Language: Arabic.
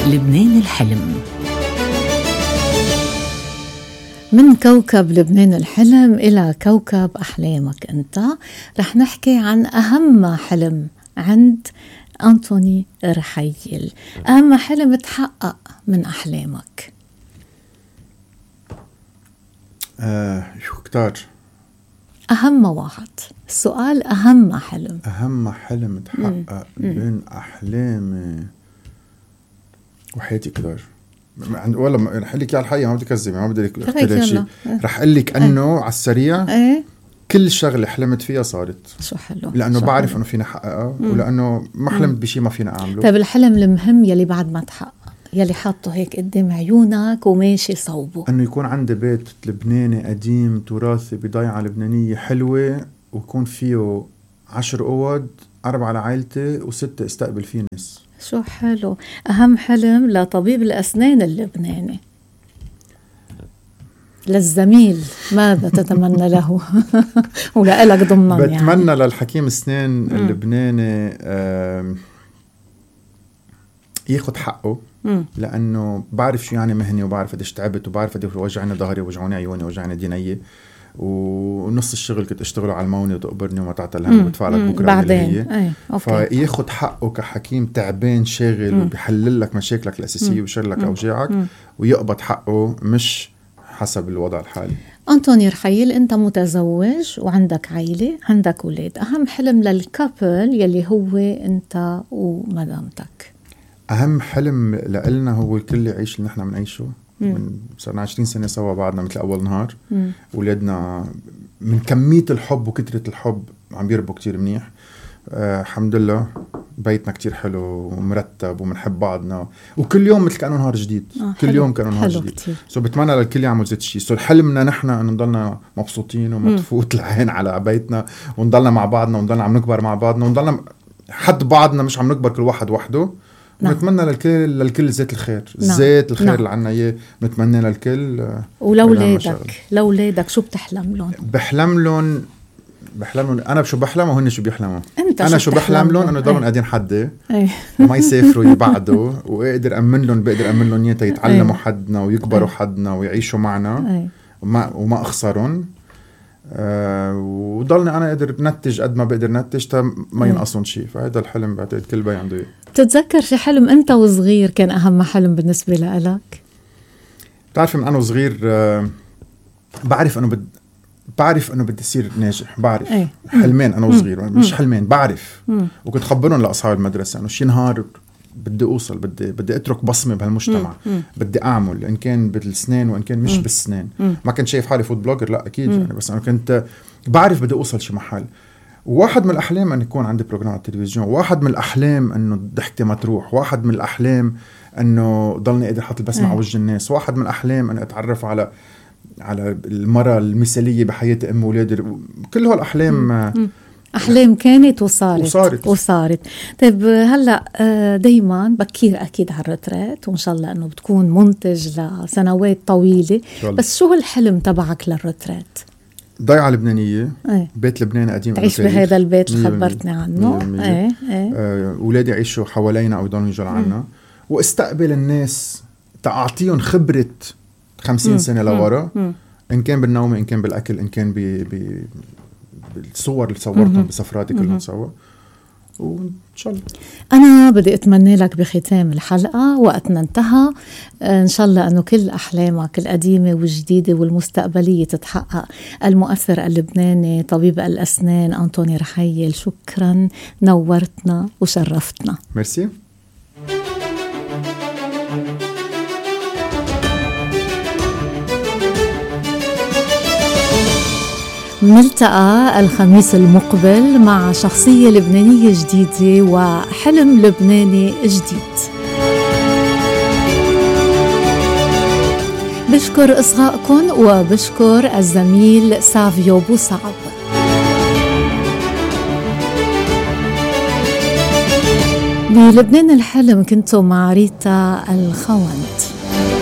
لبنان الحلم. من كوكب لبنان الحلم إلى كوكب أحلامك أنت، رح نحكي عن أهم حلم عند أنطوني رحيل. أهم حلم تحقق من أحلامك؟ شو كتار؟ أهم واحد. السؤال أهم حلم. أهم حلم تحقق بين أحلامي وحياتي كتار. والله رح أقول لك على الحقيقة، ما بدي كذب، ما بدي أختار شيء. رح أقول لك أنه على السريع كل شغلة حلمت فيها صارت. شو حلو. لأنه شو بعرف حلو. أنه فينا حققها، ولأنه ما حلمت بشيء ما فينا أعمله. طيب الحلم المهم يلي بعد ما تحقق، يلي حاطه هيك قدام عيونك وماشي صوبه؟ أنه يكون عندي بيت لبناني قديم تراثي بضيعة لبنانية حلوة، ويكون فيه 10 أوض، 4 لعائلتي و6 استقبل فيه ناس. شو حلو. أهم حلم لطبيب الأسنان اللبناني، للزميل ماذا تتمنى له؟ ولألك ضمنا بتمنى يعني للحكيم السنان اللبناني ياخد حقه، لأنه بعرف شو يعني مهني، وبعرف قديش تعبت، وبعرف قديش وجعني ظهري، وجعوني عيوني، وجعني دينية، ونص الشغل كنت اشتغله على المونة وتقبرني وما تعتل هم وبدفع لك بكرة بعدين. فياخد حقه كحكيم تعبان شاغل وبيحلل لك مشاكلك الأساسية ويشيل لك أوجاعك، ويقبض حقه مش حسب الوضع الحالي. أنطوني رحيل، أنت متزوج وعندك عائلة، عندك أولاد. أهم حلم للكابل يلي هو أنت ومدامتك؟ أهم حلم لإلنا هو الكل يعيش اللي نحن بنعيشه. من صرنا 20 سنة سوا بعدنا مثل أول نهار. أولادنا من كمية الحب وكترة الحب عم بيربوا كتير منيح. الحمد لله بيتنا كتير حلو ومرتب ومنحب بعضنا، وكل يوم مثل كأنه نهار جديد. كل يوم كأنه نهار جديد. بتمنى للكل يعمل زيت الشيء. حلمنا نحن أن نضلنا مبسوطين وما تفوت العين على بيتنا، ونضلنا مع بعضنا، ونضلنا عم نكبر مع بعضنا، ونضلنا حد بعضنا، مش عم نكبر كل واحد وحده. نتمنى للكل زيت الخير. زيت الخير اللي عنا اياه نتمنى للكل. ولولادك شو بتحلم لهم؟ بحلم لهم انا شو بحلم وهن شو بيحلموا. انا شو بحلم لهم انه يضلوا قاعدين حدي وما يسافروا يبعدوا، بقدر امن لهم يتعلموا حدنا ويكبروا حدنا ويعيشوا معنا، وما اخسرهم. وضلني أنا قادر نتج قد ما بقدر نتج ما ينقصون شيء. فهذا الحلم بعتقد كل بي عنده. تتذكر شي حلم أنت وصغير كان أهم حلم بالنسبة لك؟ تعرف من أنا وصغير بعرف أنه بدي أصير ناجح. بعرف حلمين أنا وصغير، مش حلمين، بعرف. وكنت خبرهم لأصحاب المدرسة أنه شي نهار بدي أوصل، بدي أترك بصمة بهالمجتمع. بدي أعمل إن كان بالسنان وإن كان مش بالسنان. ما كنت شايف حالي فود بلوجر، لا أكيد يعني، بس أنا كنت بعرف بدي أوصل شي محل. واحد من الأحلام أن يكون عندي بروجرام على التلفزيون، واحد من الأحلام أنه ضحكتي ما تروح، واحد من الأحلام أنه ضلني قادر حط البسمة على وجه الناس، واحد من الأحلام أن أتعرف على المرأة المثالية بحياة أم وولادي. كل هالأحلام أحلام كانت وصارت. طيب هلأ دايما بكير أكيد على الرترات، وإن شاء الله أنه بتكون منتج لسنوات طويلة. بس شو الحلم تبعك للرترات؟ ضيعة لبنانية. بيت لبناني قديم، تعيش بهذا البيت اللي خبرتني عنه. أولادي يعيشوا حوالينا أو يضلوا يجوا عنا، واستقبل الناس تعطيهم خبرة 50 سنة لورا، إن كان بالنوم، إن كان بالأكل، إن كان بالصور اللي صورتهم بسفراتي كلهم سوا. وإن شاء الله أنا بدي أتمنى لك بختام الحلقة وقتنا انتهى، إن شاء الله أنه كل أحلامك القديمة والجديدة والمستقبلية تتحقق. المؤثر اللبناني طبيب الأسنان أنطوني رحيل، شكرا، نورتنا وشرفتنا. ميرسي. نلتقى الخميس المقبل مع شخصية لبنانية جديدة وحلم لبناني جديد. بشكر إصغائكم وبشكر الزميل سافيو بوصعب. بلبنان الحلم كنتوا مع ريتا الخوند.